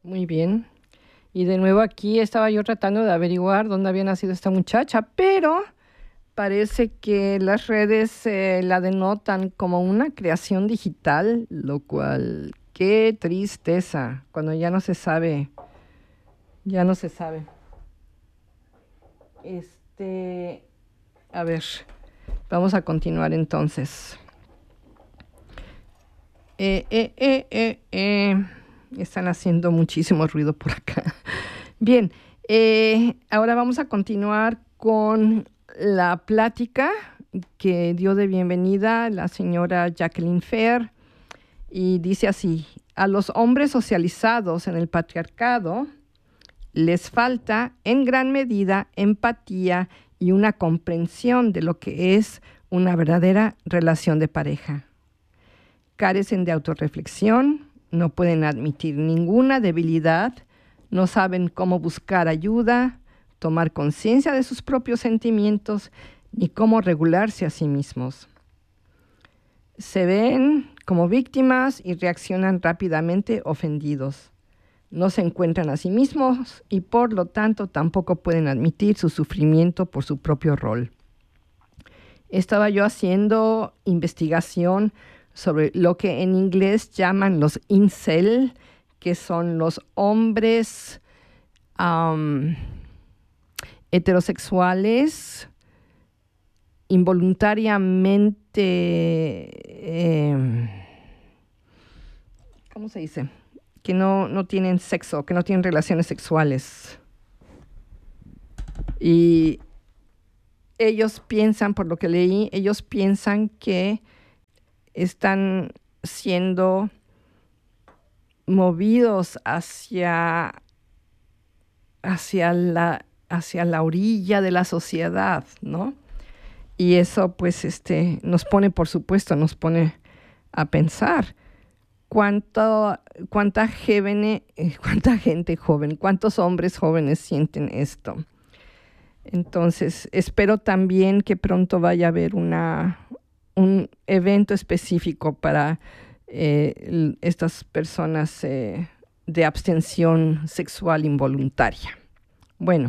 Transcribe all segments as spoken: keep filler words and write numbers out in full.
Muy bien. Y de nuevo aquí estaba yo tratando de averiguar dónde había nacido esta muchacha, pero parece que las redes eh, la denotan como una creación digital, lo cual, qué tristeza, cuando ya no se sabe, ya no se sabe. Este, a ver, vamos a continuar entonces. Eh, eh, eh, eh, eh. Están haciendo muchísimo ruido por acá. Bien, eh, ahora vamos a continuar con la plática que dio de bienvenida la señora Jacqueline Fair, y dice así: a los hombres socializados en el patriarcado les falta en gran medida empatía y una comprensión de lo que es una verdadera relación de pareja. Carecen de autorreflexión, no pueden admitir ninguna debilidad, no saben cómo buscar ayuda, tomar conciencia de sus propios sentimientos, ni cómo regularse a sí mismos. Se ven como víctimas y reaccionan rápidamente ofendidos. No se encuentran a sí mismos y por lo tanto tampoco pueden admitir su sufrimiento por su propio rol. Estaba yo haciendo investigación sobre lo que en inglés llaman los incel, que son los hombres um, heterosexuales involuntariamente, eh, ¿cómo se dice? Que no, no tienen sexo, que no tienen relaciones sexuales. Y ellos piensan, por lo que leí, ellos piensan que están siendo movidos hacia, hacia, la, hacia la orilla de la sociedad, ¿no? Y eso, pues, este, nos pone, por supuesto, nos pone a pensar cuánto, cuánta, joven, cuánta gente joven, cuántos hombres jóvenes sienten esto. Entonces, espero también que pronto vaya a haber una... un evento específico para eh, estas personas eh, de abstención sexual involuntaria. Bueno,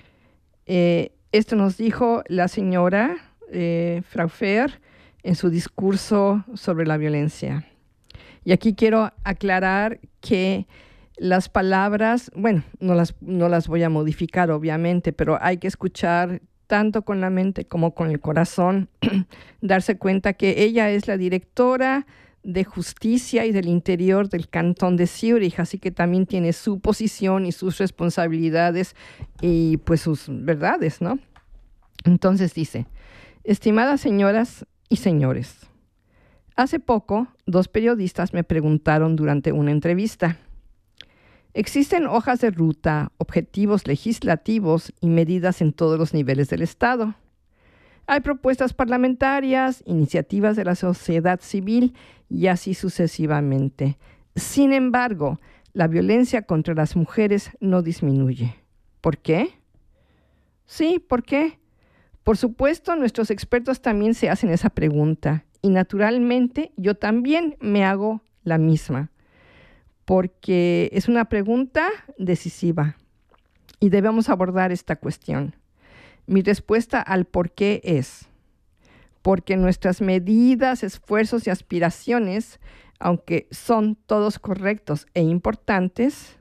eh, esto nos dijo la señora eh, Frau Fair en su discurso sobre la violencia. Y aquí quiero aclarar que las palabras, bueno, no las, no las voy a modificar obviamente, pero hay que escuchar tanto con la mente como con el corazón, darse cuenta que ella es la directora de Justicia y del Interior del Cantón de Zúrich, así que también tiene su posición y sus responsabilidades y pues sus verdades, ¿no? Entonces dice: estimadas señoras y señores, hace poco dos periodistas me preguntaron durante una entrevista: ¿existen hojas de ruta, objetivos legislativos y medidas en todos los niveles del Estado? Hay propuestas parlamentarias, iniciativas de la sociedad civil y así sucesivamente. Sin embargo, la violencia contra las mujeres no disminuye. ¿Por qué? Sí, ¿por qué? Por supuesto, nuestros expertos también se hacen esa pregunta y naturalmente yo también me hago la misma, porque es una pregunta decisiva y debemos abordar esta cuestión. Mi respuesta al por qué es: porque nuestras medidas, esfuerzos y aspiraciones, aunque son todos correctos e importantes,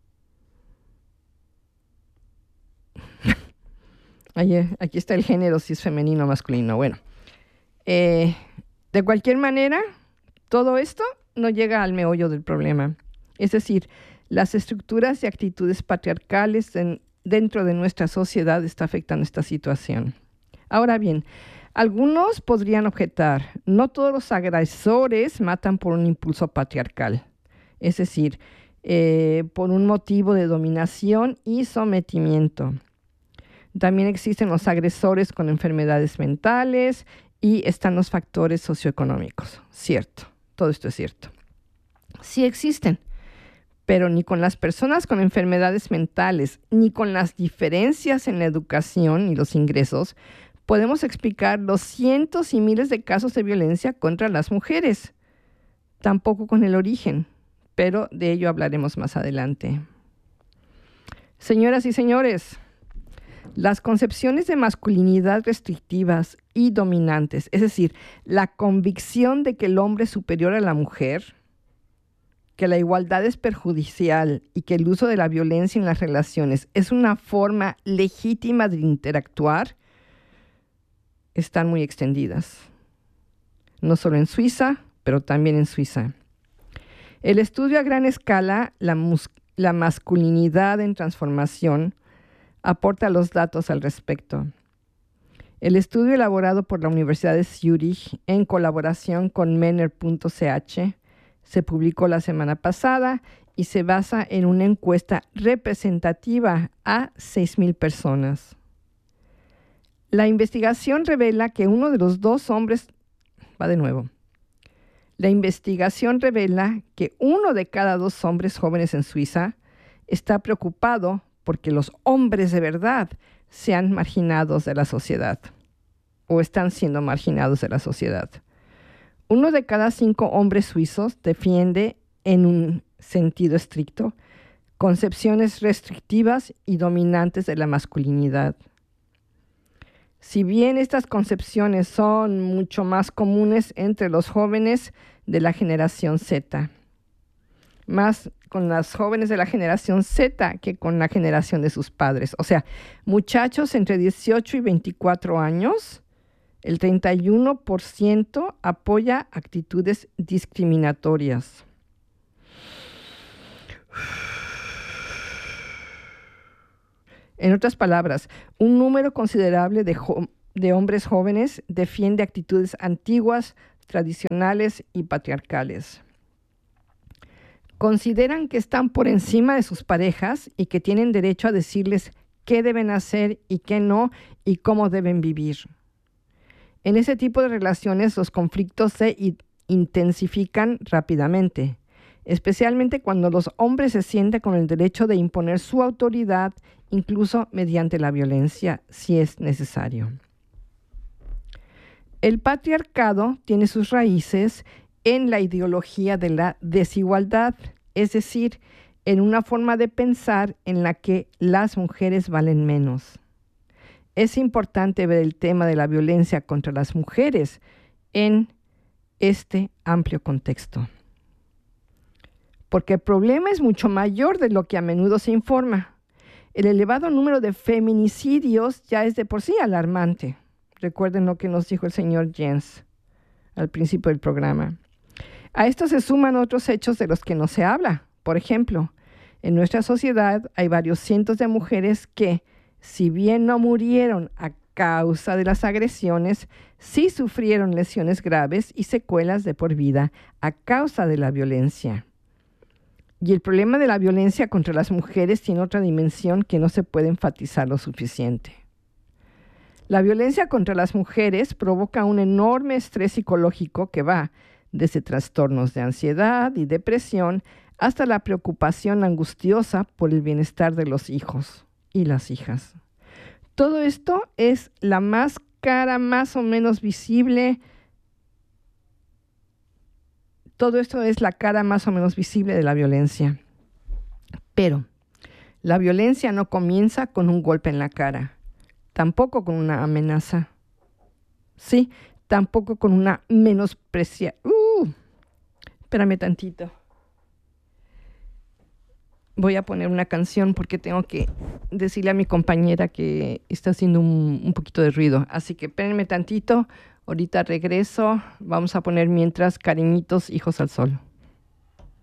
aquí está el género, si es femenino o masculino, bueno, eh, de cualquier manera, todo esto no llega al meollo del problema. Es decir, las estructuras y actitudes patriarcales en, dentro de nuestra sociedad están afectando esta situación. Ahora bien, algunos podrían objetar: no todos los agresores matan por un impulso patriarcal, es decir, eh, por un motivo de dominación y sometimiento. También existen los agresores con enfermedades mentales y están los factores socioeconómicos. Cierto, todo esto es cierto. Sí existen, pero ni con las personas con enfermedades mentales, ni con las diferencias en la educación y los ingresos, podemos explicar los cientos y miles de casos de violencia contra las mujeres. Tampoco con el origen, pero de ello hablaremos más adelante. Señoras y señores, las concepciones de masculinidad restrictivas y dominantes, es decir, la convicción de que el hombre es superior a la mujer, que la igualdad es perjudicial y que el uso de la violencia en las relaciones es una forma legítima de interactuar, están muy extendidas. No solo en Suiza, pero también en Suiza. El estudio a gran escala, la, mus- la masculinidad en transformación, aporta los datos al respecto. El estudio elaborado por la Universidad de Zúrich en colaboración con Menner punto c h se publicó la semana pasada y se basa en una encuesta representativa a seis mil personas. La investigación revela que uno de los dos hombres, va de nuevo, la investigación revela que uno de cada dos hombres jóvenes en Suiza está preocupado porque los hombres de verdad sean marginados de la sociedad o están siendo marginados de la sociedad. Uno de cada cinco hombres suizos defiende, en un sentido estricto, concepciones restrictivas y dominantes de la masculinidad. Si bien estas concepciones son mucho más comunes entre los jóvenes de la generación Z, más con las jóvenes de la generación Z que con la generación de sus padres. O sea, muchachos entre dieciocho y veinticuatro años, el treinta y uno por ciento apoya actitudes discriminatorias. En otras palabras, un número considerable de, jo- de hombres jóvenes defiende actitudes antiguas, tradicionales y patriarcales. Consideran que están por encima de sus parejas y que tienen derecho a decirles qué deben hacer y qué no y cómo deben vivir. En ese tipo de relaciones los conflictos se intensifican rápidamente, especialmente cuando los hombres se sienten con el derecho de imponer su autoridad, incluso mediante la violencia, si es necesario. El patriarcado tiene sus raíces en la ideología de la desigualdad, es decir, en una forma de pensar en la que las mujeres valen menos. Es importante ver el tema de la violencia contra las mujeres en este amplio contexto, porque el problema es mucho mayor de lo que a menudo se informa. El elevado número de feminicidios ya es de por sí alarmante. Recuerden lo que nos dijo el señor Jens al principio del programa. A esto se suman otros hechos de los que no se habla. Por ejemplo, en nuestra sociedad hay varios cientos de mujeres que, si bien no murieron a causa de las agresiones, sí sufrieron lesiones graves y secuelas de por vida a causa de la violencia. Y el problema de la violencia contra las mujeres tiene otra dimensión que no se puede enfatizar lo suficiente. La violencia contra las mujeres provoca un enorme estrés psicológico que va desde trastornos de ansiedad y depresión hasta la preocupación angustiosa por el bienestar de los hijos y las hijas. Todo esto es la máscara más o menos visible. Todo esto es la cara más o menos visible de la violencia. Pero la violencia no comienza con un golpe en la cara, tampoco con una amenaza. Sí, tampoco con una menosprecia. Uh, espérame tantito. Voy a poner una canción porque tengo que decirle a mi compañera que está haciendo un, un poquito de ruido. Así que espérenme tantito. Ahorita regreso. Vamos a poner mientras Cariñitos, Hijos al Sol.